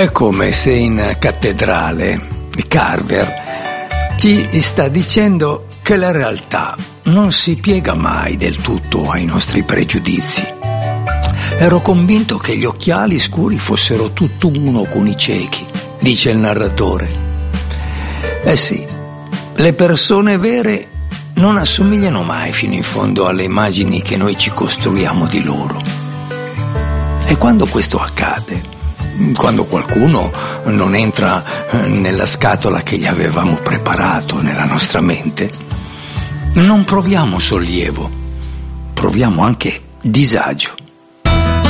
È come se in cattedrale Carver ci sta dicendo che la realtà non si piega mai del tutto ai nostri pregiudizi. Ero convinto che gli occhiali scuri fossero tutt'uno con i ciechi, dice il narratore. Eh sì, le persone vere non assomigliano mai fino in fondo alle immagini che noi ci costruiamo di loro. E quando questo accade, quando qualcuno non entra nella scatola che gli avevamo preparato nella nostra mente, non proviamo sollievo, proviamo anche disagio.